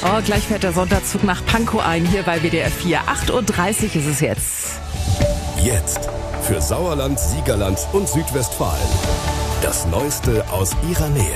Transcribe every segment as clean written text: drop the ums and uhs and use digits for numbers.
Oh, gleich fährt der Sonderzug nach Pankow ein, hier bei WDR 4. 8:30 Uhr ist es jetzt. Jetzt für Sauerland, Siegerland und Südwestfalen. Das Neueste aus ihrer Nähe.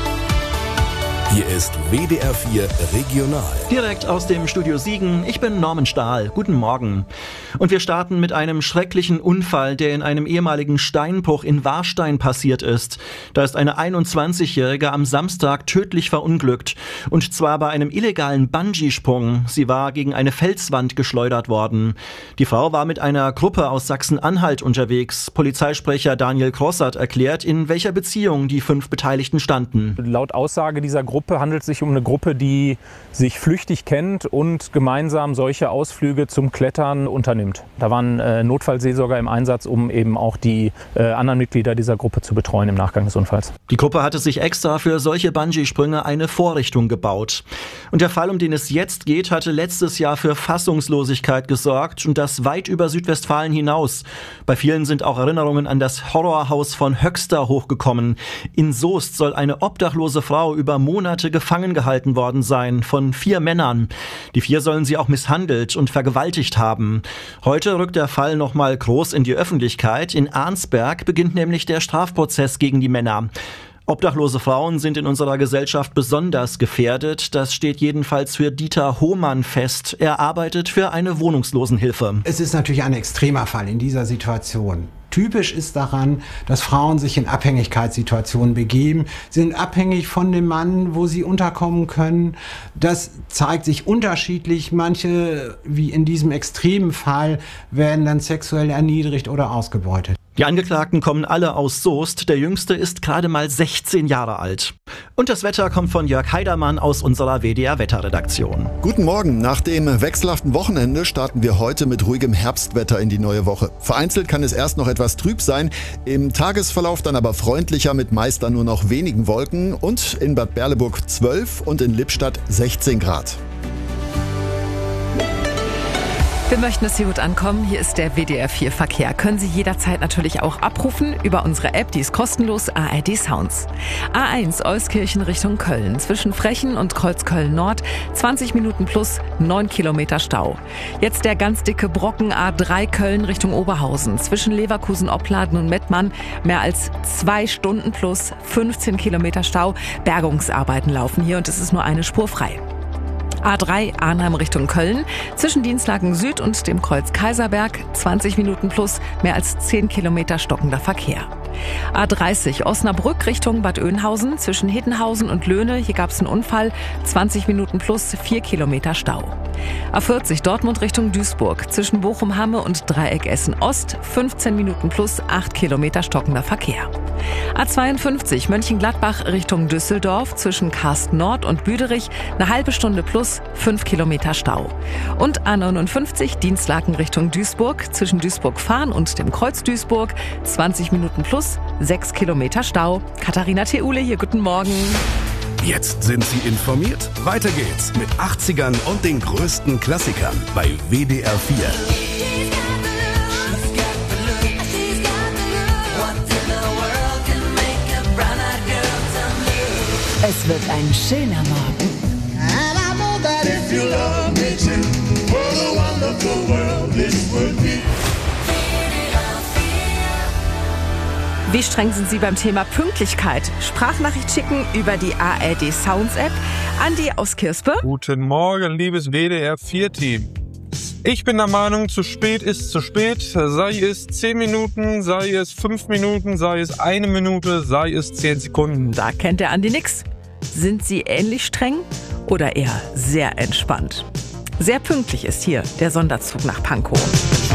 Hier ist WDR 4 Regional. Direkt aus dem Studio Siegen. Ich bin Norman Stahl. Guten Morgen. Und wir starten mit einem schrecklichen Unfall, der in einem ehemaligen Steinbruch in Warstein passiert ist. Da ist eine 21-Jährige am Samstag tödlich verunglückt. Und zwar bei einem illegalen Bungee-Sprung. Sie war gegen eine Felswand geschleudert worden. Die Frau war mit einer Gruppe aus Sachsen-Anhalt unterwegs. Polizeisprecher Daniel Grossart erklärt, in welcher Beziehung die 5 Beteiligten standen. Laut Aussage dieser Gruppe handelt es sich um eine Gruppe, die sich flüchtig kennt und gemeinsam solche Ausflüge zum Klettern unternimmt. Da waren Notfallseelsorger im Einsatz, um eben auch die anderen Mitglieder dieser Gruppe zu betreuen im Nachgang des Unfalls. Die Gruppe hatte sich extra für solche Bungee-Sprünge eine Vorrichtung gebaut. Und der Fall, um den es jetzt geht, hatte letztes Jahr für Fassungslosigkeit gesorgt und das weit über Südwestfalen hinaus. Bei vielen sind auch Erinnerungen an das Horrorhaus von Höxter hochgekommen. In Soest soll eine obdachlose Frau über Monate gefangen gehalten worden sein von 4 Männern. Die 4 sollen sie auch misshandelt und vergewaltigt haben. Heute rückt der Fall nochmal groß in die Öffentlichkeit. In Arnsberg beginnt nämlich der Strafprozess gegen die Männer. Obdachlose Frauen sind in unserer Gesellschaft besonders gefährdet. Das steht jedenfalls für Dieter Hohmann fest. Er arbeitet für eine Wohnungslosenhilfe. Es ist natürlich ein extremer Fall in dieser Situation. Typisch ist daran, dass Frauen sich in Abhängigkeitssituationen begeben, sind abhängig von dem Mann, wo sie unterkommen können. Das zeigt sich unterschiedlich. Manche, wie in diesem extremen Fall, werden dann sexuell erniedrigt oder ausgebeutet. Die Angeklagten kommen alle aus Soest. Der Jüngste ist gerade mal 16 Jahre alt. Und das Wetter kommt von Jörg Heidermann aus unserer WDR-Wetterredaktion. Guten Morgen. Nach dem wechselhaften Wochenende starten wir heute mit ruhigem Herbstwetter in die neue Woche. Vereinzelt kann es erst noch etwas trüb sein, im Tagesverlauf dann aber freundlicher mit meist dann nur noch wenigen Wolken und in Bad Berleburg 12 und in Lippstadt 16 Grad. Wir möchten, dass Sie gut ankommen. Hier ist der WDR 4 Verkehr. Können Sie jederzeit natürlich auch abrufen über unsere App, die ist kostenlos, ARD Sounds. A1 Euskirchen Richtung Köln. Zwischen Frechen und Kreuzköln Nord 20 Minuten plus 9 Kilometer Stau. Jetzt der ganz dicke Brocken A3 Köln Richtung Oberhausen. Zwischen Leverkusen, Opladen und Mettmann mehr als 2 Stunden plus 15 Kilometer Stau. Bergungsarbeiten laufen hier und es ist nur eine Spur frei. A3 Arnhem Richtung Köln, zwischen Dienstlaken Süd und dem Kreuz Kaiserberg, 20 Minuten plus, mehr als 10 Kilometer stockender Verkehr. A30 Osnabrück Richtung Bad Oeynhausen, zwischen Hittenhausen und Löhne, hier gab es einen Unfall, 20 Minuten plus, 4 Kilometer Stau. A40 Dortmund Richtung Duisburg, zwischen Bochum-Hamme und Dreieck Essen-Ost, 15 Minuten plus, 8 Kilometer stockender Verkehr. A52 Mönchengladbach Richtung Düsseldorf, zwischen Karsten Nord und Büderich, eine halbe Stunde plus, 5 Kilometer Stau. Und A59 Dienstlaken Richtung Duisburg, zwischen Duisburg-Fahn und dem Kreuz Duisburg, 20 Minuten plus, 6 Kilometer Stau. Katharina Theule hier, guten Morgen. Jetzt sind Sie informiert. Weiter geht's mit 80ern und den größten Klassikern bei WDR 4. Es wird ein schöner Morgen. Wie streng sind Sie beim Thema Pünktlichkeit? Sprachnachricht schicken über die ARD Sounds App. Andi aus Kirspe. Guten Morgen, liebes WDR 4 Team. Ich bin der Meinung, zu spät ist zu spät. Sei es 10 Minuten, sei es 5 Minuten, sei es 1 Minute, sei es 10 Sekunden. Da kennt der Andi nix. Sind Sie ähnlich streng oder eher sehr entspannt? Sehr pünktlich ist hier der Sonderzug nach Pankow.